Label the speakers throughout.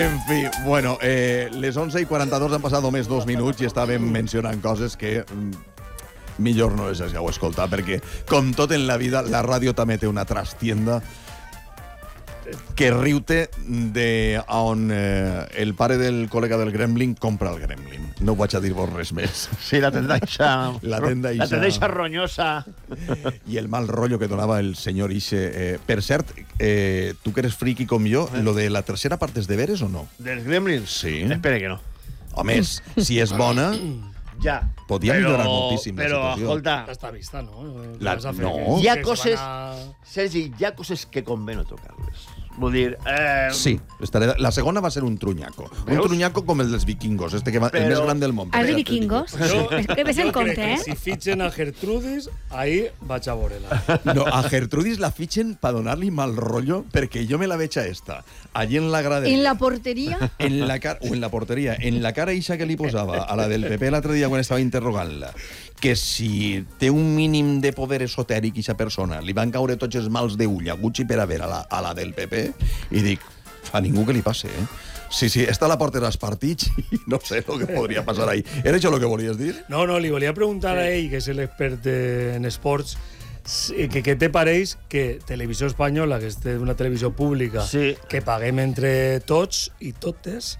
Speaker 1: En fi, bueno, les 11:42 han passat només 2 minuts i estàvem mencionant coses que millor no les hagueu escoltat, perquè, com tot en la vida, la ràdio també té una trastienda que riu-te de on el pare del col·lega del Gremlin compra el Gremlin. No vaig a dir-vos res més.
Speaker 2: Sí, la tendaixa...
Speaker 1: La tendaixa...
Speaker 2: La tendaixa ronyosa.
Speaker 1: I el mal rotllo que donava el senyor Ixe. Per cert, tu que eres friki com jo, lo de la tercera part és de veres o no?
Speaker 2: Dels Gremlins?
Speaker 1: Sí.
Speaker 2: Espera que no.
Speaker 1: Home, si és bona...
Speaker 2: Ja.
Speaker 1: Podria millorar moltíssim la
Speaker 2: però,
Speaker 1: situació.
Speaker 2: escolta...
Speaker 3: Està vista, no?
Speaker 1: No.
Speaker 2: Hi ha coses... Sergi, hi ha coses que convé no tocar-les. Vull dir...
Speaker 1: Sí, la segona va ser un trunyaco. Un trunyaco com el dels vikingos, el més gran del món.
Speaker 4: Els vikingos? Que ves en compte,
Speaker 3: que si fitxen a Gertrudis, ahí vaig a veure-la.
Speaker 1: No, a Gertrudis la fitxen per donar-li mal rotllo, perquè jo me la veig a esta, allí en la graderia.
Speaker 4: En la porteria?
Speaker 1: O en la porteria. En la cara ixa que li posava a la del PP l'altre dia quan estava interrogant-la, que si té un mínim de poder esotèric ixa persona, li van caure tots els mals d'ull aguts i per haver a la del PP, i dic, a ningú que li passe, eh? Sí, està a la porta dels partits i no sé el que podria passar ahí. Era això el que volies dir?
Speaker 3: No, li volia preguntar a ell, que és l'expert en esports, que què te pareix que Televisió Espanyola, que és una televisió pública, que paguem entre tots i totes,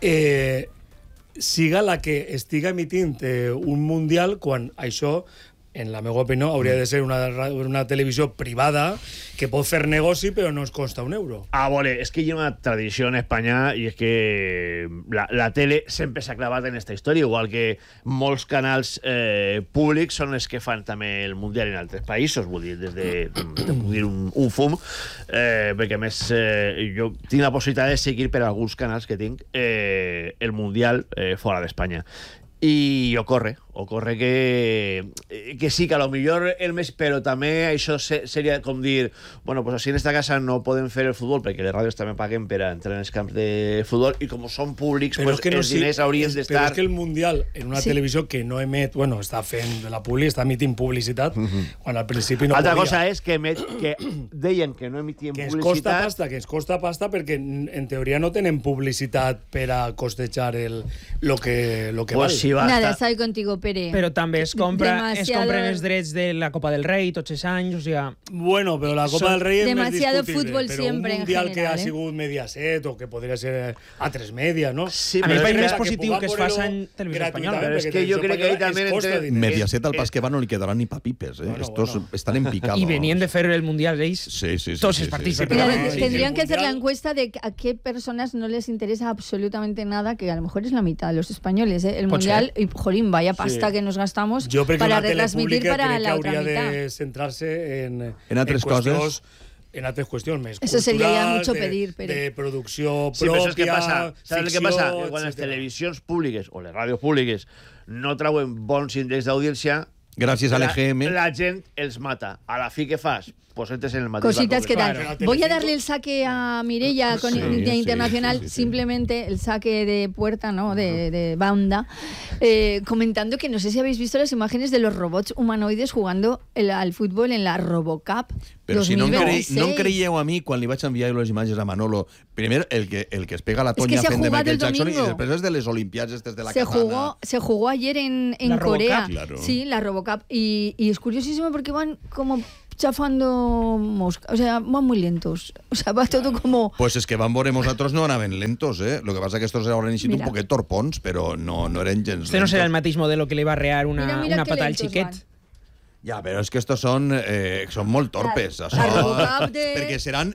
Speaker 3: siga la que estiga emitint un mundial quan això, en la meva opinió, hauria de ser una televisió privada que pot fer negoci però no es costa un euro.
Speaker 2: A veure, és que hi ha una tradició en Espanya i és que la tele sempre s'ha clavat en aquesta història, igual que molts canals públics són els que fan també el Mundial en altres països, vull dir, des de un fum, perquè a més jo tinc la possibilitat de seguir per alguns canals que tinc el Mundial fora d'Espanya. I ocorre que sí, que a lo millor el mes, però també això seria com dir, bueno, pues així en esta casa no podem fer el futbol perquè les ràdios també paguen per a entrar en els camps de futbol i com són públics, pues els diners haurien d'estar...
Speaker 3: Però és que el Mundial, en una televisió que no emet, bueno, està fent de la està emitint publicitat, quan al principi no podia.
Speaker 2: Altra cosa és que deien que no emitien publicitat...
Speaker 3: Que ens costa pasta perquè en teoria no tenen publicitat per a costejar lo que val.
Speaker 4: Nada, estoy contigo, Pere.
Speaker 5: Però també es compren els drets de la Copa del Rei tots els anys, o sigui...
Speaker 3: Bueno, però la Copa del Rei és més
Speaker 4: demasiado
Speaker 3: discutible.
Speaker 4: fútbol
Speaker 3: però
Speaker 4: siempre,
Speaker 3: un mundial
Speaker 4: en
Speaker 3: que ha
Speaker 4: general,
Speaker 3: sigut Mediaset o que podria ser a tres media, ¿no?
Speaker 2: Sí,
Speaker 5: a mi és més positiu que es faci en Televisió Espanyola.
Speaker 2: Però és que jo crec que ahí també...
Speaker 1: Mediaset al pas que va no li quedarà ni papipes, eh? Estos están en picado.
Speaker 5: Y venían de fer el Mundial ells, tots els partits.
Speaker 4: Tendrían que hacer la encuesta de a qué personas no les interesa absolutamente nada, que a lo mejor es la mitad de los españoles, ¿eh? El Mundial, y jolín, vaya pasta que nos gastamos para retransmitir para la otra mitad.
Speaker 3: Yo creo que hauria de centrarse en
Speaker 1: altres coses.
Speaker 3: En altres qüestions més
Speaker 4: Eso sería ya mucho pedir, Pere.
Speaker 3: De producció
Speaker 2: pròpia,
Speaker 3: però
Speaker 2: saps què passa? Saps què passa? Que quan les
Speaker 3: etcètera.
Speaker 2: televisions públiques o les ràdios públiques no trauen bons índexs d'audiència,
Speaker 1: gràcies a l'EGM,
Speaker 2: la gent els mata. A la fi què fas? Pues entres en el mateix
Speaker 4: Cositas que
Speaker 2: barco.
Speaker 4: tal. Voy a darle el saque a Mireia con Día Internacional, simplemente el saque de puerta, ¿no? De banda, comentando que no sé si habéis visto las imágenes de los robots humanoides jugando al fútbol en la RoboCup.
Speaker 1: Però
Speaker 4: 2026.
Speaker 1: si no em creieu a mi quan li vaig enviar les imatges a Manolo, primer el que es pega la tonya fent de Michael Jackson i després és de les Olimpiadas de la katana.
Speaker 4: Se jugó ayer en Corea. Claro. Sí, la RoboCup. Y es curiosísimo porque van como chafando mosca, o sea, van muy lentos. O sea, va todo como...
Speaker 1: Pues es que van veure nosaltres no anaven lentos, eh? Lo que pasa que estos hauran eixit un poquet torpons, però no eren gens lentos.
Speaker 5: Este no serà el mateix modelo que li va rear una pata al xiquet.
Speaker 1: Ja, però és que estos són molt torpes. Perquè seran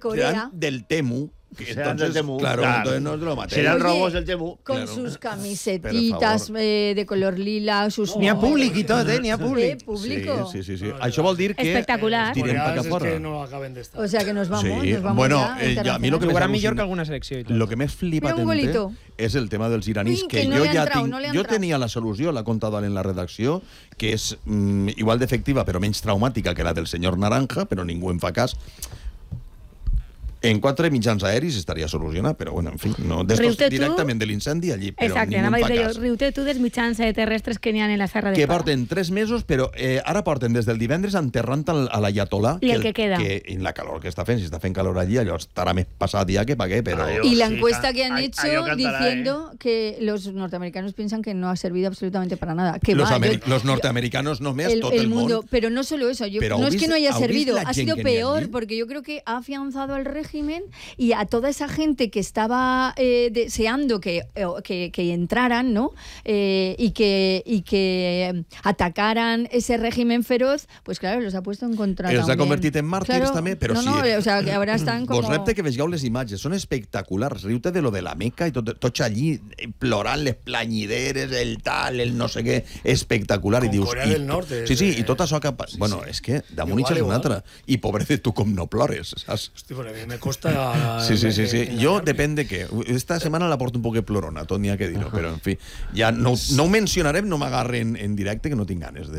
Speaker 1: del Temu. Entonces, claro, entonces no es lo mateix.
Speaker 2: Serán robos del Temu.
Speaker 4: Con sus camisetitas de color lila, sus...
Speaker 5: N'hi ha públic i tot, N'hi ha públic.
Speaker 4: Público.
Speaker 1: Sí. Això vol dir que...
Speaker 4: Espectacular.
Speaker 1: Tirem pa cap fora.
Speaker 3: Que no acaben de estar.
Speaker 4: O sea, que nos vamos,
Speaker 1: sí.
Speaker 4: nos vamos
Speaker 1: bueno,
Speaker 4: ya.
Speaker 1: A mi lo que
Speaker 5: jugarà millor que alguna selecció.
Speaker 1: Lo que més flipa és el tema dels iranis, que
Speaker 4: no
Speaker 1: jo ja jo tenia la solució, l'ha contat en la redacció, que és igual d'efectiva però menys traumàtica que la del senyor Naranja, però ningú en fa cas. En 4 mitjans aèris estaria solucionat, però bueno, en fi, no, directament de l'incendi allí, però
Speaker 6: exacte,
Speaker 1: ningú
Speaker 6: anava a
Speaker 1: fa
Speaker 6: dir
Speaker 1: cas.
Speaker 6: riu-te tu dels mitjans terrestres que n'hi ha en la serra de
Speaker 1: Que
Speaker 6: Espada.
Speaker 1: porten 3 mesos, però ara porten des del divendres enterrant a l'ayatolà.
Speaker 6: I el que queda.
Speaker 1: En la calor que està fent, si està fent calor allí, allò estarà més passat ja que pa què, però...
Speaker 4: Y la encuesta que han hecho diciendo que los norteamericanos piensan que no ha servido absolutamente para nada. Que
Speaker 1: los norteamericanos només, tot
Speaker 4: el
Speaker 1: el
Speaker 4: mundo.
Speaker 1: món.
Speaker 4: Pero no solo eso,
Speaker 1: Pero
Speaker 4: no es que no haya
Speaker 1: ¿heu vist
Speaker 4: servido,
Speaker 1: la
Speaker 4: ha
Speaker 1: gent
Speaker 4: sido
Speaker 1: que n'hi ha
Speaker 4: peor,
Speaker 1: allí?
Speaker 4: porque yo creo que ha afianzado al régimen y a toda esa gente que estaba deseando que entraran, ¿no? Y que atacaran ese régimen feroz, pues claro, los ha puesto en contra
Speaker 1: Els ha
Speaker 4: también.
Speaker 1: convertit en màrtirs,
Speaker 4: Claro,
Speaker 1: també, però
Speaker 4: no,
Speaker 1: sí.
Speaker 4: No, o sea, que ahora están como...
Speaker 1: Vos repte que vegeu les imatges, són espectaculars. Riu-te de lo de la Meca i tots allí plorant les planyideres, el tal, el no sé què, espectacular.
Speaker 3: Com
Speaker 1: I dius,
Speaker 3: Corea del Norte.
Speaker 1: Sí, i tot això que... Bueno, és que damunt és un altre. I pobret tu com no plores, saps?
Speaker 3: Hosti, però a mi me costa...
Speaker 1: Sí. Jo depèn de què. Esta setmana la porto un poquet plorona, tot n'hi ha que dir-ho, però en fi, ja no ho mencionarem, no m'agarren en directe, que no tinc ganes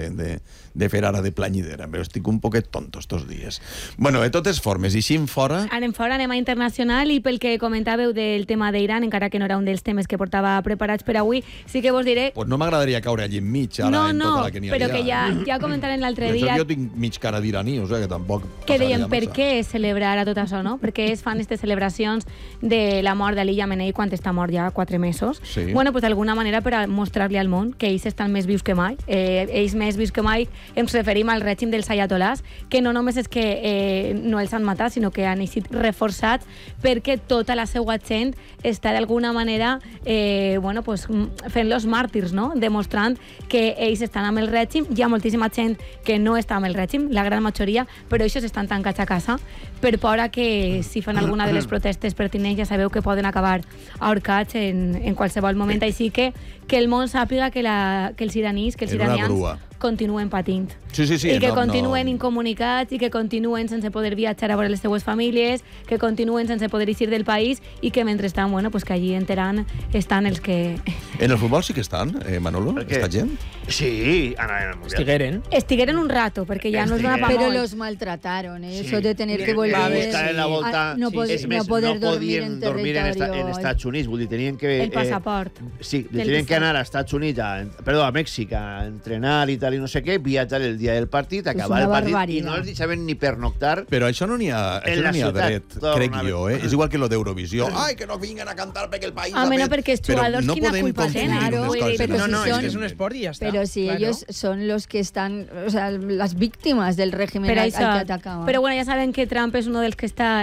Speaker 1: de fer ara de planyidera, però estic un poquet tonto estos dies. Bueno, de totes formes, i així en fora...
Speaker 6: Anem fora, anem a internacional, i pel que comentàveu del tema d'Iran, encara que no era un dels temes que portava preparats per avui, sí que vos diré...
Speaker 1: Pues no m'agradaria caure allí enmig, ara, en tota la que n'hi ha.
Speaker 6: Però que ja comentaren l'altre
Speaker 1: dia...
Speaker 6: dia...
Speaker 1: Jo tinc mig cara d'iraní, o sigui que tampoc...
Speaker 6: Que deien, per què celebrar a tot això, no? Perquè es fan aquestes celebracions de la mort d'Ali Khamenei quan està mort ja 4 mesos.
Speaker 1: Sí.
Speaker 6: Bueno, pues d'alguna manera per a mostrar-li al món que ells estan més vius que mai. Ells més vius que mai ens referim al règim dels ayatolás, que no només és que no els han matat, sinó que han estat reforçats perquè tota la seva gent està d'alguna manera bueno, pues, fent-los màrtirs, no? Demostrant que ells estan amb el règim. Hi ha moltíssima gent que no està amb el règim, la gran majoria, però ells estan tancats a casa per por a que si fan alguna de les protestes pertinents ja sabeu que poden acabar ahorcats en qualsevol moment. Així que el món sàpiga que els iraníes, que els iranians continuen patint.
Speaker 1: Sí,
Speaker 6: I que continuen incomunicats i que continuen sense poder viatjar a veure les seues famílies, que continuen sense poder eixir del país i que mentrestant, bueno, pues que allí en Teherán estan els que...
Speaker 1: En el futbol sí que estan, Manolo? Està gent?
Speaker 2: Sí, anaven al Mundial.
Speaker 6: Estigueren un rato, perquè ja no es dona pa
Speaker 4: Pero
Speaker 6: molt.
Speaker 4: los maltrataron, eso de tener que volver...
Speaker 2: Estar en la volta...
Speaker 4: No poder dormir en territorio...
Speaker 2: en Estats Units, vull dir, tenien que...
Speaker 6: El passaport.
Speaker 2: Sí, tenien que anar a Estats Units, a Mèxic, a entrenar i tal, i no sé què, viatjar el dia del partit, acabar el partit, i no els deixaven ni pernoctar.
Speaker 1: Però això no n'hi ha dret, crec jo, És igual que lo d'Eurovisió. Ai, que no vinguin a cantar perquè el país...
Speaker 6: Home, no, perquè els jugadors quina culpa tenen.
Speaker 5: No, es que es un esport y ya está.
Speaker 4: Pero si ellos son los que están, o sea, las víctimas del régimen al que atacaban.
Speaker 6: Pero bueno, ya saben que Trump es uno de los que está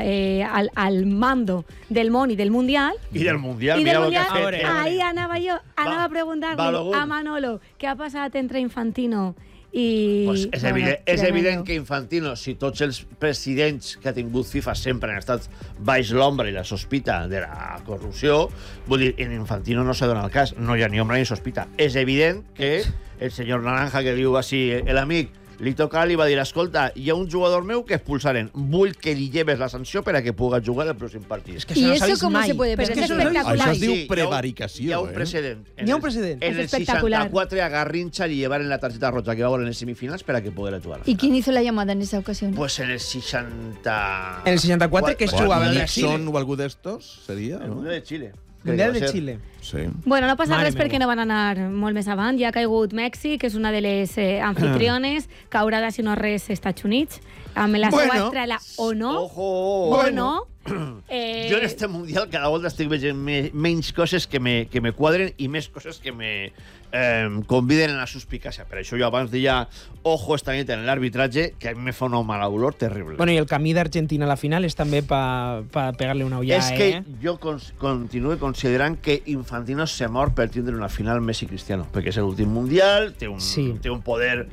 Speaker 6: al mando del món i del Mundial.
Speaker 2: I del Mundial,
Speaker 6: mira
Speaker 2: lo que ha fet.
Speaker 6: Ahí anava a preguntar-li a Manolo què ha passat entre Infantino i...
Speaker 2: Pues és evident que Infantino, si tots els presidents que ha tingut FIFA sempre han estat baix l'ombra i la sospita de la corrupció, vull dir, en Infantino no se dona el cas, no hi ha ni ombra ni sospita. És evident que el senyor Naranja, que diu així, l'amic, li toca, li va dir, escolta, hi ha un jugador meu que expulsaren, vull que li lleves la sanció per a que puga jugar el pròxim partit.
Speaker 5: Es que eso
Speaker 4: ¿Y
Speaker 5: no
Speaker 4: eso
Speaker 5: sabéis
Speaker 4: cómo
Speaker 5: mai.
Speaker 4: se puede
Speaker 6: Pero
Speaker 4: ver?
Speaker 6: es espectacular.
Speaker 1: Això es diu
Speaker 2: Sí,
Speaker 1: prevaricació,
Speaker 2: Hi ha un precedent.
Speaker 5: Hi ha un precedent.
Speaker 2: En el
Speaker 6: És espectacular.
Speaker 2: 64 a Garrincha li llevaren la targeta roja que va veure en les semifinals per a que poguera jugar.
Speaker 4: ¿Y quién hizo la llamada en esa ocasión?
Speaker 2: Pues en el 60...
Speaker 5: En el 64 que jugava en
Speaker 1: Nixon
Speaker 5: Brasil.
Speaker 1: o algú d'estos, seria,
Speaker 2: El
Speaker 1: no?
Speaker 2: Mundial de Xile.
Speaker 5: Mundial de Xile.
Speaker 1: Sí.
Speaker 6: Bueno, no passa
Speaker 5: Mare
Speaker 6: res perquè
Speaker 5: meva.
Speaker 6: no van anar molt més avant. Ja ha caigut Mèxic, que és una de les anfitriones, caurà de, si no res, Estats Units, amb la seva estrella o no.
Speaker 2: Ojo!
Speaker 6: O no.
Speaker 2: Jo en este Mundial cada volta estic veient menys coses que me quadren i més coses que me conviden a la suspicàcia. Per això jo abans deia, ojo esta nit en l'arbitratge, que a mi me fa una mala olor terrible.
Speaker 5: Bueno, y el camí d'Argentina a la final és també per pegarle una ullada,
Speaker 2: És que jo continuo considerant que Infantino se mor per tindre una final Messi-Cristiano, perquè és l'últim Mundial, té un poder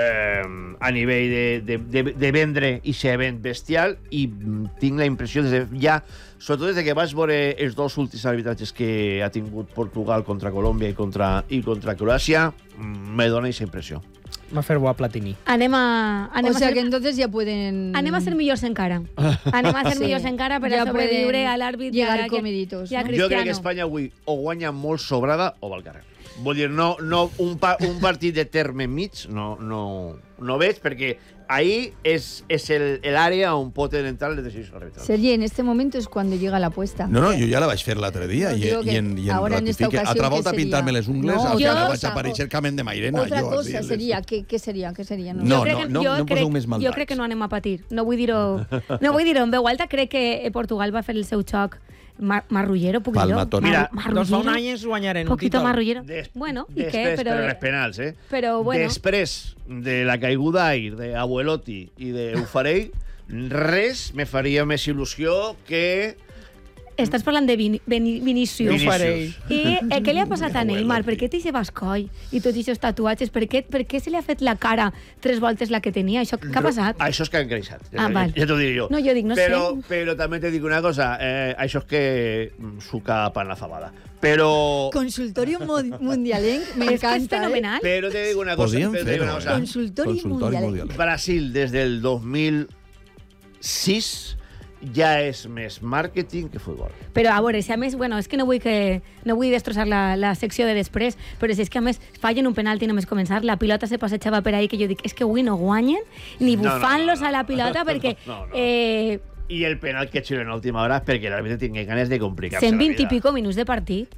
Speaker 2: a nivell de vendre i ser event bestial, i tinc la impressió sobretot des que vaig veure els dos últims arbitratges que ha tingut Portugal contra Colòmbia i contra Croàcia, me dona aquesta impressió.
Speaker 5: Va fer bo a Platini.
Speaker 6: Anem a
Speaker 4: que entonces ya pueden...
Speaker 6: Anem a ser millors encara. Anem a ser millors encara per a sobreviure a l'àrbit
Speaker 4: llegar comiditos.
Speaker 6: i a
Speaker 2: Jo
Speaker 6: Cristiano.
Speaker 2: crec que Espanya avui o guanya molt sobrada o va al carrer. Vull dir, no, un partit de terme mig no veig, perquè ahí es el área on poden entrar les decisions arbitrals.
Speaker 4: Sergi, en este momento es cuando llega la apuesta.
Speaker 1: No, jo ja la vaig fer l'altre dia i en ratifique. Altra volta pintar-me les ungles, al final vaig aparèixer Carmen de Mairena.
Speaker 4: Otra cosa seria, què seria?
Speaker 1: No poseu més maldats.
Speaker 6: Jo crec que no anem a patir. No vull dir-ho en veu alta. Crec que Portugal va fer el seu xoc marrullero, puc dir-ho?
Speaker 5: Mira, doncs fa un any ens guanyaren un títol.
Speaker 6: Marrullero. Bueno, i què?
Speaker 2: Però en els penals,
Speaker 6: Però, bueno.
Speaker 2: Després de la caiguda d'Abuelotti i d'Ufarell, res me faria més il·lusió que...
Speaker 6: Estàs parlant de Vinícius. I què li ha passat a Neymar? Per què té aquest bascoll i tots aquests tatuatges? Per què se li ha fet la cara 3 voltes la que tenia? Això què ha passat?
Speaker 2: Això és que han greixat.
Speaker 6: Val.
Speaker 2: Ja t'ho diré jo.
Speaker 6: No, jo dic, no sé.
Speaker 2: Però també te dic una cosa. Això és que suca pan la fabada. Però...
Speaker 4: Consultorio mundialenc, me encanta.
Speaker 6: És fenomenal.
Speaker 2: Però te dic una cosa.
Speaker 1: Podríem fer-ho,
Speaker 4: Consultorio mundialenc.
Speaker 2: Brasil, des del 2006... ja és més màrqueting que futbol.
Speaker 6: Però a veure, si a més, bueno, és que no vull destrossar la secció de després, però si és que a més fallen un penalti només començar, la pilota se passejava per ahí, que jo dic, és que avui no guanyen ni bufant-los a la pilota perquè...
Speaker 2: I el penal que xiulen a última hora és perquè l'àrbitre tingui ganes de complicar-se la vida.
Speaker 6: 120 i pico minuts de partit.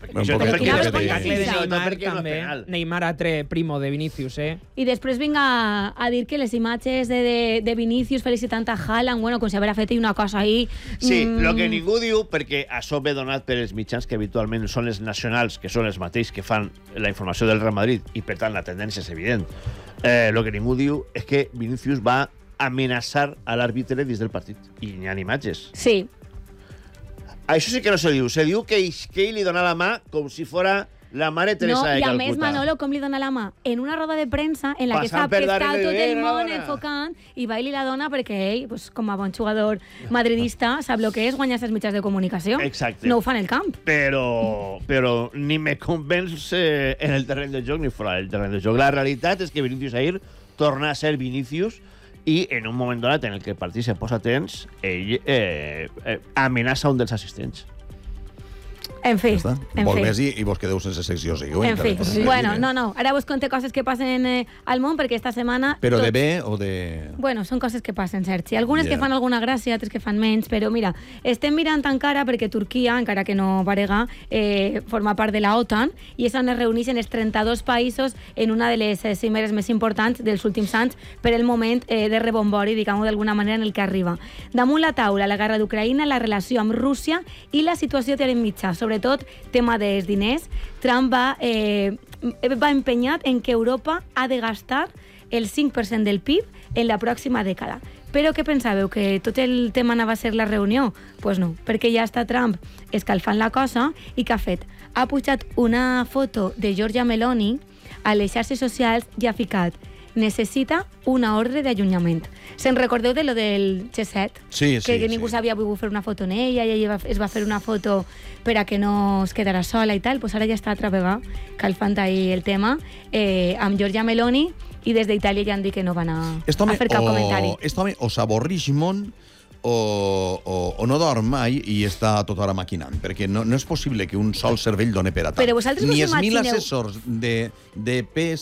Speaker 5: Neymar atre primo de Vinícius,
Speaker 6: I després vinga a dir que les imatges de Vinícius felicitant a Haaland, bueno, com si haguera fet una cosa ahí...
Speaker 2: Sí, el que ningú diu, perquè això ve donat per els mitjans que habitualment són els nacionals, que són els mateixos que fan la informació del Real Madrid, i per tant la tendència és evident. El que ningú diu és que Vinícius va amenaçar a l'àrbitre dins del partit. I n'hi ha imatges.
Speaker 6: Sí.
Speaker 2: Això sí que no se diu. Se diu que ell li dona la mà com si fora la mare Teresa de Calcuta.
Speaker 6: No, i a més, Manolo, com li dona la mà? En una roda de premsa en la que sap que està tot el món enfocant i va i li la dona perquè ell, pues, com a bon jugador madridista, sap el que és guanyar les mitjans de comunicació.
Speaker 2: Exacte.
Speaker 6: No ho fa en el camp.
Speaker 2: Però ni me convenç en el terreny de joc ni fora del terreny de joc. La realitat és que Vinícius Ahir torna a ser Vinícius i en un moment donat en el que el partit se posa tens, ell amenaça un dels assistents.
Speaker 6: En fi.
Speaker 1: Volvés i vos quedeu sense secció següent.
Speaker 6: En fi. Bueno, no. Ara vos conté coses que passen al món, perquè esta setmana...
Speaker 1: Però de bé o de...
Speaker 6: Bueno, són coses que passen, Sergi. Algunes que fan alguna gràcia, altres que fan menys, però mira, estem mirant encara perquè Turquia, encara que no parega, forma part de la OTAN, i és on es reuneixen els 32 països en una de les cimeres més importants dels últims anys per el moment de rebombori, diguem-ho d'alguna manera, en el que arriba. Damunt la taula, la guerra d'Ucraïna, la relació amb Rússia i la situació de mitjà, sobretot tema dels diners. Trump va empenyat en que Europa ha de gastar el 5% del PIB en la pròxima dècada. Però què pensàveu? Que tot el tema anava a ser la reunió? Doncs pues no, perquè ja està Trump escalfant la cosa i què ha fet? Ha pujat una foto de Giorgia Meloni a les xarxes socials i ha ficat necessita una ordre d'allunyament. Se'n recordeu de lo del G7?
Speaker 1: Sí.
Speaker 6: Que ningú s'havia volgut fer una foto en ella i ella es va fer una foto per a que no es quedara sola i tal. Pues ara ja està altra vegada calfant ahí el tema amb Giorgia Meloni i des d'Itàlia ja han dit que no van a fer cap comentari.
Speaker 1: Este home o s'avorrix molt o no dorm mai i està tota hora maquinant, perquè no és possible que un sol cervell doni per a tant.
Speaker 6: Però vosaltres
Speaker 1: ni
Speaker 6: us
Speaker 1: els 1000
Speaker 6: imagineu...
Speaker 1: assessors de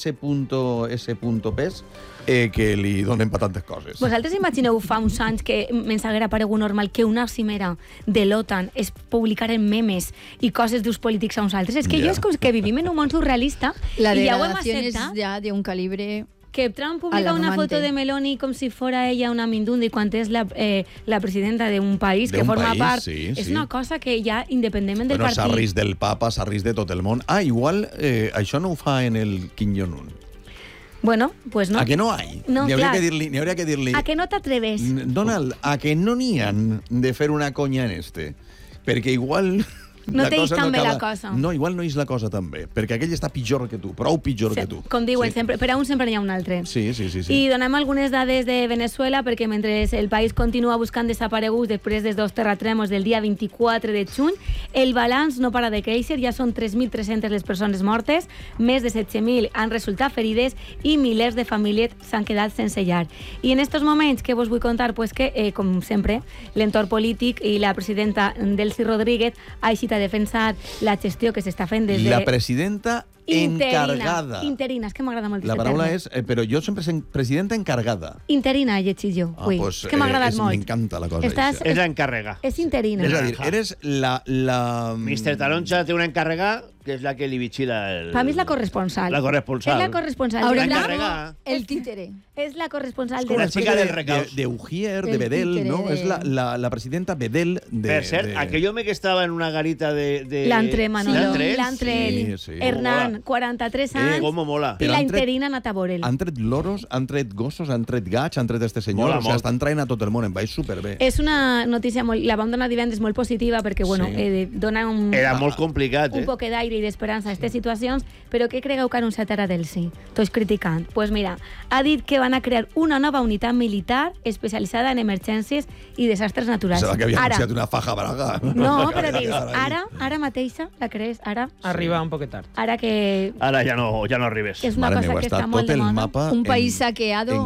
Speaker 1: PS.S.Pes que li donen per tantes coses.
Speaker 6: Vosaltres imagineu fa uns anys que ens haguera paregut normal que una cimera de l'OTAN es publicaren memes i coses d'uns polítics a uns altres? És que jo és com que vivim en un món surrealista i ja ho hem acceptat.
Speaker 4: Ja de un calibre...
Speaker 6: Que Trump publica una foto de Meloni com si fora ella una mindunda i quan és la presidenta d'un país que forma part... És una cosa que ja, independentment del partit...
Speaker 1: S'ha risc del papa, s'ha risc de tot el món. Igual això no ho fa en el Kim Jong-un.
Speaker 6: Bueno, pues no.
Speaker 1: A que no hay?
Speaker 6: No,
Speaker 1: n'hi hauria que dir-li...
Speaker 6: A que no t'atreves?
Speaker 1: Donald, a que no n'hi han de fer una conya en este? Perquè igual...
Speaker 6: No t'eix tan bé la cosa.
Speaker 1: No, igual no és la cosa tan bé, perquè aquell està pitjor que tu, prou pitjor que tu.
Speaker 6: Com diuen sempre, per a un sempre n'hi ha un altre.
Speaker 1: Sí.
Speaker 6: I donem algunes dades de Venezuela, perquè mentre el país continua buscant desapareguts després dels 2 terratrèmols del dia 24 de juny, el balanç no para de créixer, ja són 3.300 les persones mortes, més de 17.000 han resultat ferides i milers de famílies s'han quedat sense llar. I en estos moments, què vos vull contar? Pues que, com sempre, l'entorn polític i la presidenta Delcy Rodríguez ha eixit a defensar la gestió que s'està fent des de...
Speaker 1: La presidenta Encargada.
Speaker 6: Interina, és que m'agrada molt.
Speaker 1: La paraula és... però jo sempre sé presidenta encargada.
Speaker 6: Interina, he llegit jo.
Speaker 1: Pues,
Speaker 6: és que m'ha agradat molt.
Speaker 1: M'encanta la cosa.
Speaker 2: És encarrega.
Speaker 6: És interina.
Speaker 1: És a dir, eres la...
Speaker 2: Mr. Taronja té una encarrega que és la que li vigila el...
Speaker 6: Per mi és la corresponsal.
Speaker 2: La corresponsal.
Speaker 6: És la corresponsal.
Speaker 2: Aurora,
Speaker 4: el títere.
Speaker 6: És la corresponsal
Speaker 2: com la xica del recaus.
Speaker 1: De Ujier, de Bedel, ¿no? És la presidenta Bedel de...
Speaker 2: Per cert, aquell home que estava en una garita de...
Speaker 6: L'Antre, Manolo.
Speaker 2: L'Antre.
Speaker 1: Sí.
Speaker 6: Hernán, 43 anys.
Speaker 2: Com mola.
Speaker 6: I la interina anat a veure'l.
Speaker 1: Han tret loros, han tret gossos, han tret gats, han tret este senyor.
Speaker 2: Mola
Speaker 1: o sigui, estan traient a tot el món, em vaig superbé.
Speaker 6: És una notícia molt... La vam donar divendres molt positiva perquè, bueno, dona un...
Speaker 2: Era molt complicat,
Speaker 6: un poc d'aire i d'esperança a aquestes situacions, però què cregueu que ha anunciat ara del sí? Tots criticant. Doncs pues mira, ha dit que van a crear una nova unitat militar especialitzada en emergències i desastres naturals.
Speaker 1: Serà que havia anunciat una faja braga.
Speaker 6: No, però dius, ara mateixa, la creus? Ara?
Speaker 5: Arriba un poquet tard.
Speaker 6: Ara que...
Speaker 2: Ara ja no arribes.
Speaker 6: És una cosa que està molt de moda.
Speaker 4: Un país saqueado,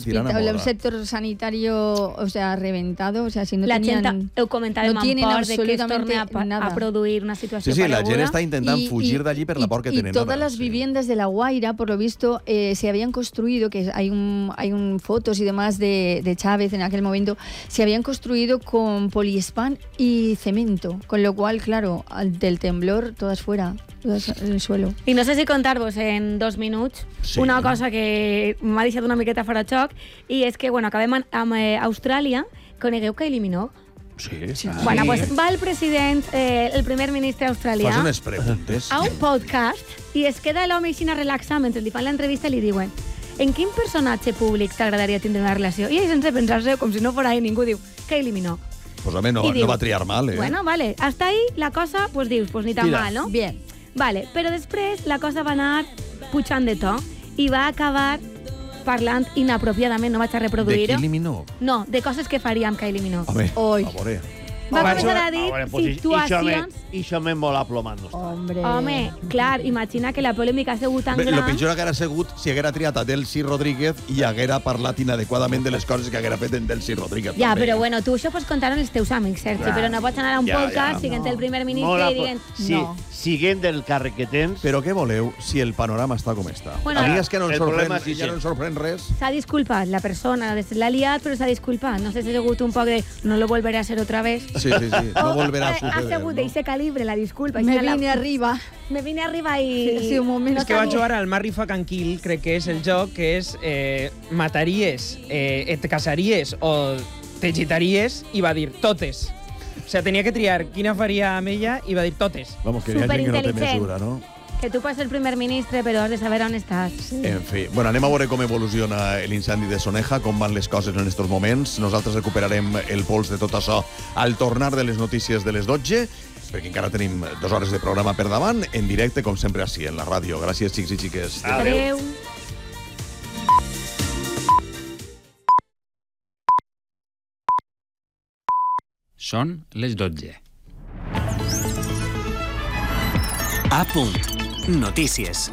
Speaker 4: un sector sanitario, o sea, reventado, o sea, si no
Speaker 6: la
Speaker 4: tenían...
Speaker 6: gent, ho comentàvem
Speaker 4: no
Speaker 6: amb por de que es torni a produir una situació
Speaker 1: pareguda. Sí, la gent està intentant fugir d'allí per la por que tenen.
Speaker 4: Y todas las viviendas de La Guaira, por lo visto, se habían construido, que hay un fotos y demás de Chávez en aquel momento, se habían construido con poliespan y cemento, con lo cual, claro, del temblor, todas fuera, todas en el suelo.
Speaker 6: I no sé si contar-vos en 2 minuts una cosa que m'ha deixat una miqueta fora de xoc, i és que, bueno, acabem amb Austràlia. Conegueu Kylie Minogue?
Speaker 1: Sí.
Speaker 6: Bueno, pues va el president, el primer ministre australià,
Speaker 1: fas unes preguntes,
Speaker 6: a un podcast i es queda l'home així a relaxar mentre li fan l'entrevista i li diuen: en quin personatge públic t'agradaria tindre una relació? I ell, sense pensar-se, com si no fora ell, ningú diu Kylie Minogue.
Speaker 1: Pues home, no va triar mal,
Speaker 6: Bueno, vale, hasta ahí la cosa, pues dius, pues ni tan mal, no?
Speaker 4: Bien.
Speaker 6: Vale, però després la cosa va anar pujant de to i va acabar parlant inapropiadament, no vaig a reproduir-ho.
Speaker 1: De Kylie Minogue?
Speaker 6: No, de coses que faria amb Kylie Minogue.
Speaker 1: Home, a veure.
Speaker 6: Va començar a dir situacions...
Speaker 2: I això m'hem molt aplomant-nos.
Speaker 6: Home, clar, imagina que la polèmica ha sigut tan gran...
Speaker 1: Lo pitjor haguera sigut si haguera triat a Delcy Rodríguez i haguera parlat inadequadament de les coses que haguera fet en Delcy Rodríguez.
Speaker 6: Ja, però bueno, tu això pots contar als teus amics, Sergi, però no pots anar a un podcast siguent el primer ministre i dient...
Speaker 2: No. Siguent del càrrec que tens...
Speaker 1: Però què voleu si el panorama està com està?
Speaker 6: Bueno,
Speaker 1: a mi és que no ens sorprèn res.
Speaker 6: S'ha disculpat la persona, l'ha liat, però s'ha disculpat. No sé si ha sigut un poc de no lo volveré a hacer otra vez.
Speaker 1: Sí, no volverá a suceder.
Speaker 6: Ha sigut d'eixe calibre la disculpa.
Speaker 4: Me vine arriba
Speaker 6: i...
Speaker 4: Sí, un moment.
Speaker 5: És que vaig jugar al Marry Fuck and Kill, crec que és el joc, que és mataries, et casaries o te gitaries, i va dir totes. O sigui, tenia que triar quina faria amb ella i va dir totes.
Speaker 1: Vamos, que hi ha gent que no té mesura, no?
Speaker 6: Que tu pots ser el primer ministre, però has de saber on estàs.
Speaker 4: Sí.
Speaker 1: En fi, bueno, anem a veure com evoluciona l'incendi de Soneja, com van les coses en aquests moments. Nosaltres recuperarem el pols de tot això al tornar de les notícies de les 12, perquè encara tenim 2 hores de programa per davant, en directe, com sempre, així, en la ràdio. Gràcies, xics i xiques.
Speaker 6: Adéu.
Speaker 7: Són les 12.
Speaker 8: A punt. Notícies.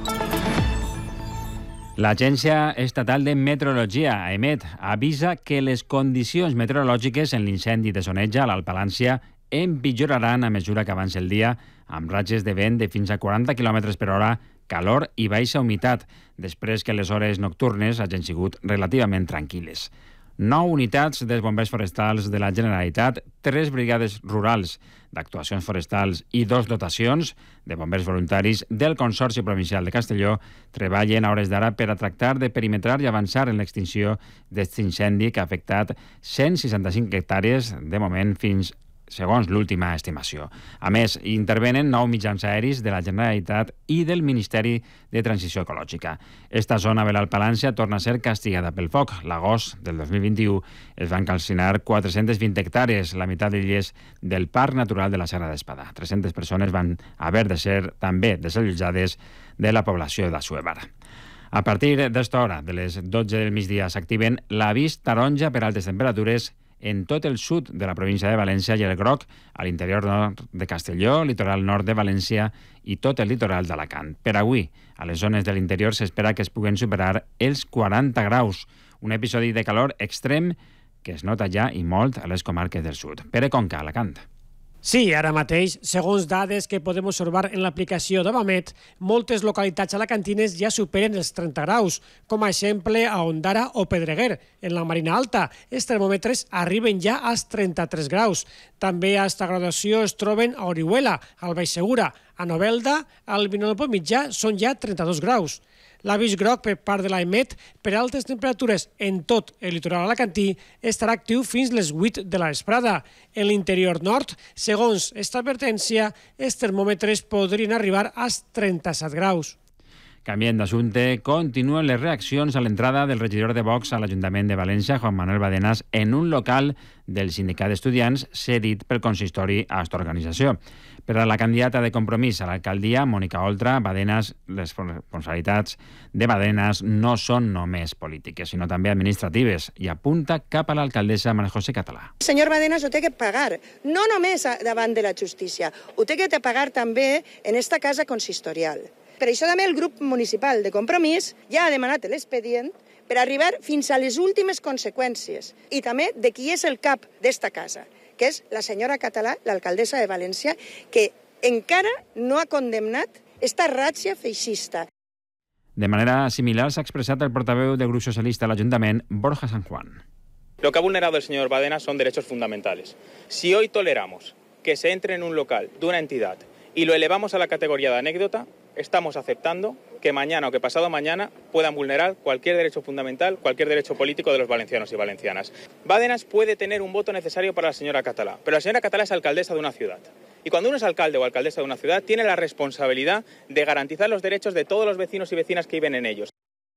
Speaker 7: L'Agència Estatal de Meteorologia, AEMET, avisa que les condicions meteorològiques en l'incendi de Soneja, a l'Alt Palància, empitjoraran a mesura que avanci el dia, amb ratxes de vent de fins a 40 km per hora, calor i baixa humitat, després que les hores nocturnes hagin sigut relativament tranquil·les. 9 unitats dels bombers forestals de la Generalitat, 3 brigades rurals d'actuacions forestals i 2 dotacions de bombers voluntaris del Consorci Provincial de Castelló treballen a hores d'ara per a tractar de perimetrar i avançar en l'extinció d'aquest incendi que ha afectat 165 hectàrees de moment fins segons l'última estimació. A més, intervenen 9 mitjans aeris de la Generalitat i del Ministeri de Transició Ecològica. Esta zona de l'Alt Palància torna a ser castigada pel foc. L'agost del 2021 es van calcinar 420 hectàrees, la meitat d'elles del Parc Natural de la Serra d'Espadà. 300 persones van haver de ser també desallotjades de la població d'Assuévar. A partir d'esta hora, de les 12 del migdia, s'activen l'avís taronja per altes temperatures en tot el sud de la província de València i el groc a l'interior nord de Castelló, litoral nord de València i tot el litoral d'Alacant. Per avui, a les zones de l'interior s'espera que es puguen superar els 40 graus, un episodi de calor extrem que es nota ja i molt a les comarques del sud. Pere Conca, Alacant.
Speaker 9: Sí, ara mateix, segons dades que podem observar en l'aplicació d'Avamet, moltes localitats alacantines ja superen els 30 graus, com a exemple a Ondara o Pedreguer. En la Marina Alta, els termòmetres arriben ja als 33 graus. També a esta graduació es troben a Orihuela, al Baix Segura, a Novelda, al Vinalopó mitjà són ja 32 graus. L'avís groc per part de l'AEMET per altes temperatures en tot el litoral alacantí estarà actiu fins les 8 de la vesprada. En l'interior nord, segons esta advertència, els termòmetres podrien arribar als 37 graus.
Speaker 7: Canviant d'assumpte, continuen les reaccions a l'entrada del regidor de Vox a l'Ajuntament de València, Juan Manuel Badenas, en un local del sindicat d'estudiants cedit pel consistori a aquesta organització. Per a la candidata de Compromís a l'alcaldia, Mònica Oltra, Badenas, les responsabilitats de Badenas no són només polítiques, sinó també administratives, i apunta cap a l'alcaldessa María José Català.
Speaker 10: Senyor Badenas ho té que pagar, no només davant de la justícia, ho té que pagar també en esta casa consistorial. Per això també el grup municipal de Compromís ja ha demanat l'expedient per arribar fins a les últimes conseqüències i també de qui és el cap d'esta casa, que és la senyora Català, l'alcaldessa de València, que encara no ha condemnat esta ràtzia feixista.
Speaker 7: De manera similar s'ha expressat el portaveu del grup socialista a l'Ajuntament, Borja San Juan.
Speaker 11: Lo que ha vulnerado el señor Badenas son derechos fundamentales. Si hoy toleramos que se entre en un local de una entidad y lo elevamos a la categoría de anécdota, estamos aceptando que mañana o que pasado mañana puedan vulnerar cualquier derecho fundamental, cualquier derecho político de los valencianos y valencianas. Badenas puede tener un voto necesario para la señora Català, pero la señora Català es alcaldesa de una ciudad. Y cuando uno es alcalde o alcaldesa de una ciudad, tiene la responsabilidad de garantizar los derechos de todos los vecinos y vecinas que viven en ellos.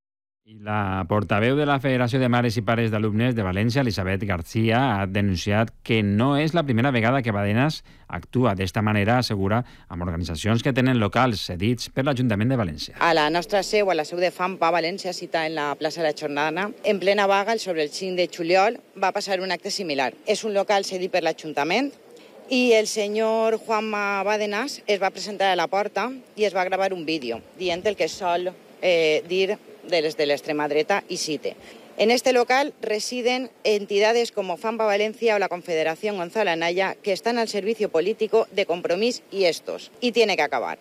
Speaker 7: I la portaveu de la Federació de Mares i Pares d'Alumnes de València, Elisabet García, ha denunciat que no és la primera vegada que Badenas actua d'esta manera, assegura, amb organitzacions que tenen locals cedits per l'Ajuntament de València.
Speaker 12: A la nostra seu, a la seu de FAMPA València, cita en la plaça de la Jornada, en plena vaga, sobre el 5 de juliol, va passar un acte similar. És un local cedit per l'Ajuntament i el senyor Juanma Badenas es va presentar a la porta i es va gravar un vídeo dient el que sol dir de la extrema dreta y cite. En este local residen entidades como FAMPA Valencia o la Confederación Gonzalo Anaya que están al servicio político de Compromís y estos, y tiene que acabar.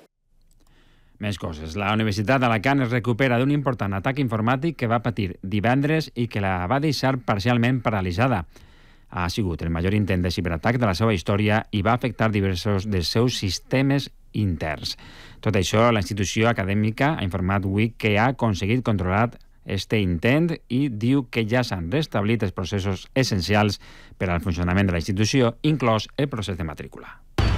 Speaker 7: Més coses. La Universitat d'Alacant es recupera d'un important atac informàtic que va patir divendres i que la va deixar parcialment paralitzada. Ha sigut el major intent de ciberatac de la seva història i va afectar diversos dels seus sistemes interns. Tot això, la institució acadèmica ha informat avui que ha aconseguit controlar este intent i diu que ja s'han restablit els processos essencials per al funcionament de la institució, inclòs el procés de matrícula.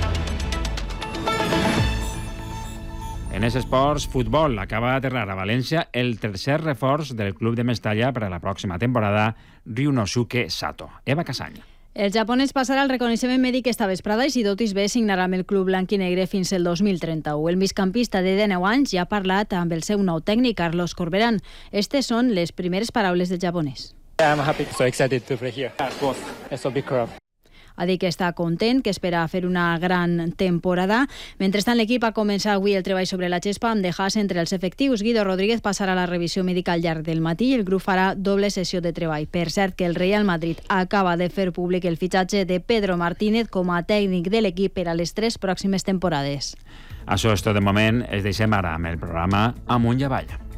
Speaker 7: En els esports, futbol, acaba d'aterrar a València el tercer reforç del club de Mestalla per a la pròxima temporada, Ryunosuke Sato. Eva Casany.
Speaker 13: El japonès passarà al reconeixement mèdic esta vesprada i si Dotis B signarà amb el club blanc i negre fins el 2031. El migcampista de 19 anys ja ha parlat amb el seu nou tècnic, Carlos Corberán. Estes són les primeres paraules del japonès.
Speaker 14: I'm happy, so excited to play here. It's a big crowd.
Speaker 13: Ha dit que està content, que espera fer una gran temporada. Mentrestant, l'equip ha començat avui el treball sobre la gespa amb de Haas entre els efectius. Guido Rodríguez passarà la revisió mèdica al llarg del matí i el grup farà doble sessió de treball. Per cert, que el Real Madrid acaba de fer públic el fitxatge de Pedro Martínez com a tècnic de l'equip per a les 3 pròximes temporades.
Speaker 7: Això és tot de moment. Es deixem ara amb el programa Amunt i Avall.